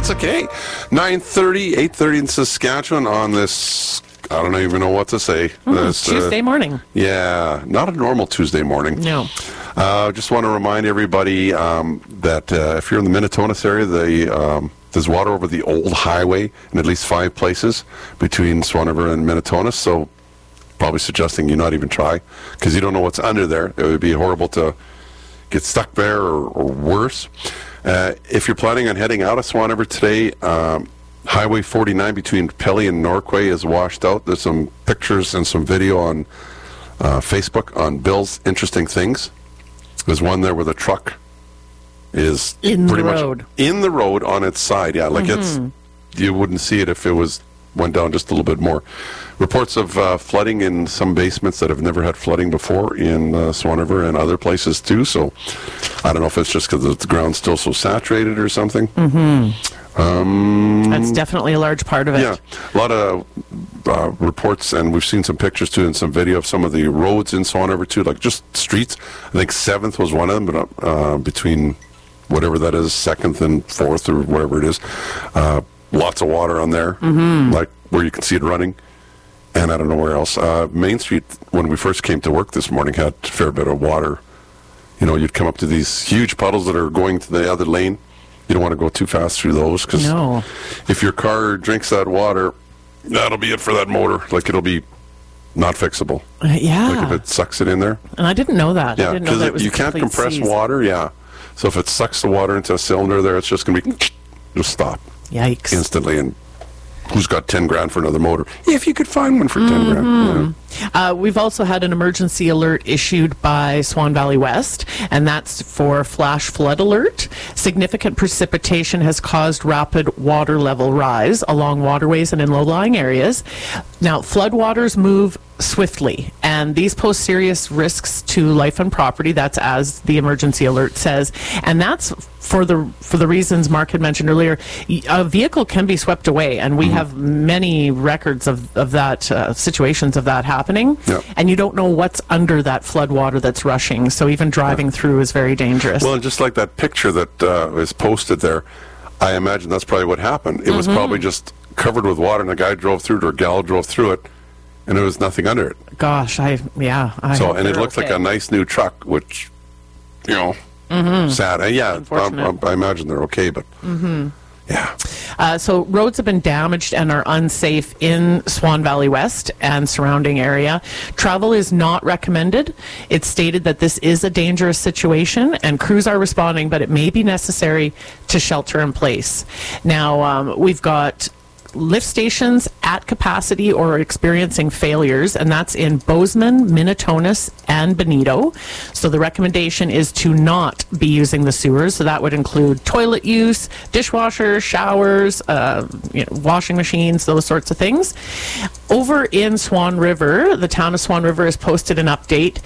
That's okay. 9:30, 8:30 in Saskatchewan on this, I don't even know what to say. This, Tuesday morning. Yeah, not a normal Tuesday morning. No. Just want to remind everybody that if you're in the Minitonas area, there's water over the old highway in at least 5 places between Swan River and Minitonas, so probably suggesting you not even try, because you don't know what's under there. It would be horrible to get stuck there or worse. If you're planning on heading out of Swan River today, Highway 49 between Pelly and Norquay is washed out. There's some pictures and some video on Facebook on Bill's Interesting Things. There's one there where the truck is In pretty the much road. in the road on its side. Yeah, like you wouldn't see it if it went down just a little bit more. Reports of flooding in some basements that have never had flooding before in Swan River and other places too. So I don't know if it's just because the ground's still so saturated or something. That's definitely a large part of it. Yeah, a lot of reports, and we've seen some pictures too and some video of some of the roads in Swan River too, like just streets. I think 7th was one of them, but between whatever that is, 2nd and 4th or whatever it is, lots of water on there, like where you can see it running. And I don't know where else. Main Street, when we first came to work this morning, had a fair bit of water. You know, you'd come up to these huge puddles that are going to the other lane. You don't want to go too fast through those, because if your car drinks that water, that'll be it for that motor. Like, it'll be not fixable. Yeah. Like if it sucks it in there. And I didn't know that. Yeah, I didn't know that it was you can't complete compress seize. water. Yeah. So if it sucks the water into a cylinder there, it's just going to be, just stop Yikes. instantly. And who's got 10 grand for another motor? If you could find one for 10 grand. Yeah. We've also had an emergency alert issued by Swan Valley West, and that's for flash flood alert. Significant precipitation has caused rapid water level rise along waterways and in low-lying areas. Now, floodwaters move swiftly, and these pose serious risks to life and property. That's as the emergency alert says, and that's for the reasons Mark had mentioned earlier. A vehicle can be swept away, and we have many records of that situations of that happening. Yep. And you don't know what's under that flood water that's rushing, so even driving through is very dangerous. Well, and just like that picture that is posted there, I imagine that's probably what happened. It was probably just covered with water, and a guy drove through it, or a gal drove through it, and there was nothing under it. Gosh, and it looked like a nice new truck, which, you know, sad. Yeah, Unfortunate. I imagine they're okay, but yeah. So roads have been damaged and are unsafe in Swan Valley West and surrounding area. Travel is not recommended. It's stated that this is a dangerous situation and crews are responding, but it may be necessary to shelter in place. Now, we've got lift stations at capacity or experiencing failures, and that's in Bozeman, Minitonas, and Benito. So the recommendation is to not be using the sewers. So that would include toilet use, dishwashers, showers, washing machines, those sorts of things. Over in Swan River, the town of Swan River has posted an update.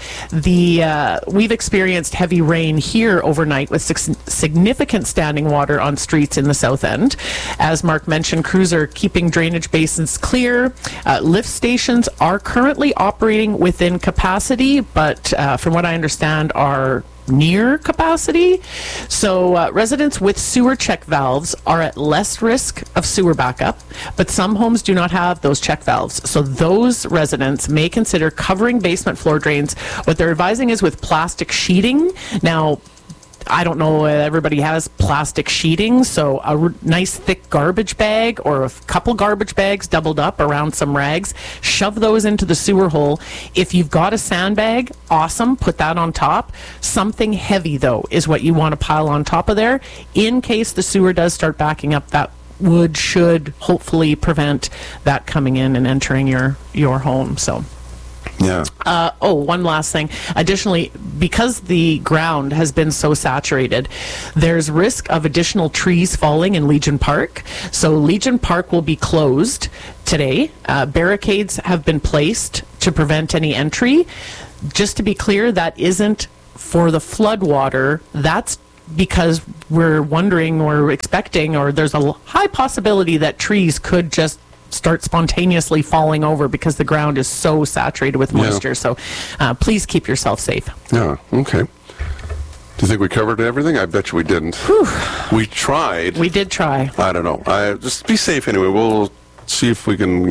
We've experienced heavy rain here overnight with significant standing water on streets in the south end. As Mark mentioned, crews are keeping drainage basins clear. Lift stations are currently operating within capacity, but from what I understand are near capacity. So residents with sewer check valves are at less risk of sewer backup, but some homes do not have those check valves. So those residents may consider covering basement floor drains. What they're advising is with plastic sheeting. Now, I don't know, everybody has plastic sheeting, so a nice thick garbage bag or a couple garbage bags doubled up around some rags, shove those into the sewer hole. If you've got a sandbag, awesome, put that on top. Something heavy, though, is what you want to pile on top of there. In case the sewer does start backing up, that should hopefully prevent that coming in and entering your home. So. Yeah. One last thing. Additionally, because the ground has been so saturated, there's risk of additional trees falling in Legion Park. So Legion Park will be closed today. Barricades have been placed to prevent any entry. Just to be clear, that isn't for the flood water. That's because we're expecting, or there's a high possibility that trees could just start spontaneously falling over because the ground is so saturated with moisture. So please keep yourself safe. Yeah, okay. Do you think we covered everything? I bet you we didn't. We tried. We did try. I don't know. Just be safe anyway. We'll see if we can,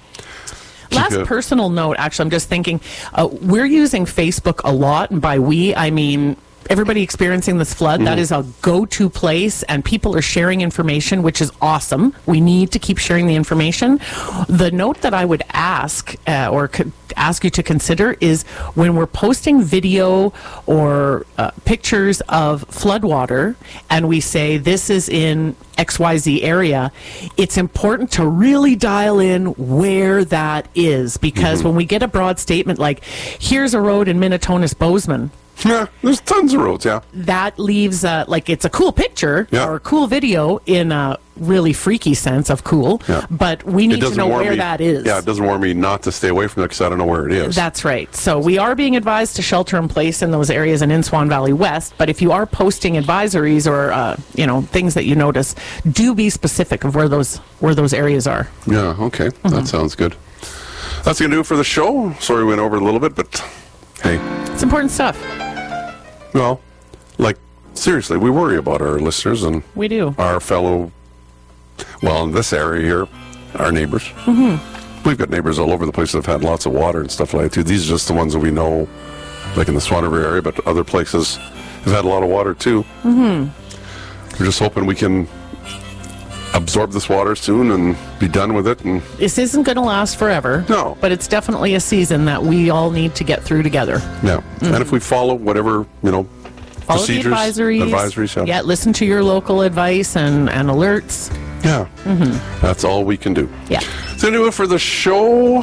Last personal note, actually, I'm just thinking, we're using Facebook a lot, and by we, I mean everybody experiencing this flood. That is a go-to place, and people are sharing information, which is awesome. We need to keep sharing the information. The note that I would ask, ask you to consider, is when we're posting video or pictures of floodwater, and we say this is in XYZ area, it's important to really dial in where that is, because when we get a broad statement like, here's a road in Minnetonka's Bozeman, Yeah, there's tons of roads, yeah. that leaves, like, it's a cool picture or a cool video in a really freaky sense of cool, but we need to know where that is. Yeah, it doesn't warn me not to stay away from it because I don't know where it is. That's right. So we are being advised to shelter in place in those areas and in Swan Valley West, but if you are posting advisories or, things that you notice, do be specific of where those areas are. Yeah, okay. That sounds good. That's going to do it for the show. Sorry we went over a little bit, but hey. It's important stuff. Well, seriously, we worry about our listeners and We do. our fellow, in this area here, our neighbors. We've got neighbors all over the place that have had lots of water and stuff like that, too. These are just the ones that we know, like in the Swan River area, but other places have had a lot of water, too. We're just hoping we can absorb this water soon and be done with it. And This isn't going to last forever. No. But it's definitely a season that we all need to get through together. yeah, and if we follow whatever, Follow procedures, the advisories. yeah. Listen to your local advice and alerts. Yeah, that's all we can do. Yeah. So do it for the show.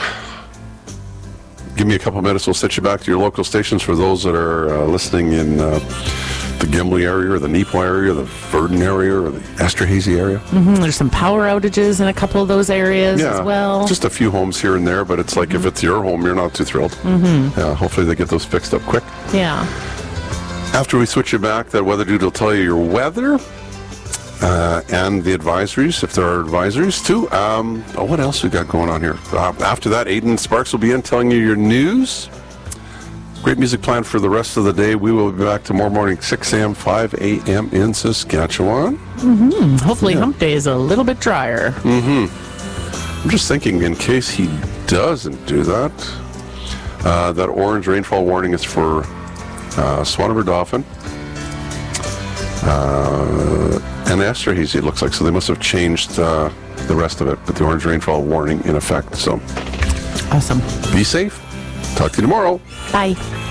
Give me a couple minutes. We'll set you back to your local stations for those that are listening in the Gimli area or the Nepo area, the Verdon area, or the Esterhazy area. There's some power outages in a couple of those areas as well. Just a few homes here and there, but it's like if it's your home, you're not too thrilled. Yeah, hopefully they get those fixed up quick. Yeah. After we switch you back, that weather dude will tell you your weather and the advisories, if there are advisories too. What else we got going on here? After that, Aiden Sparks will be in telling you your news. Great music planned for the rest of the day. We will be back tomorrow morning, 6 a.m., 5 a.m. in Saskatchewan. Hopefully hump day is a little bit drier. I'm just thinking, in case he doesn't do that, that orange rainfall warning is for Swan River Dauphin and Esterhazy, it looks like. So they must have changed the rest of it, but the orange rainfall warning in effect. So Awesome. be safe. Talk to you tomorrow. Bye.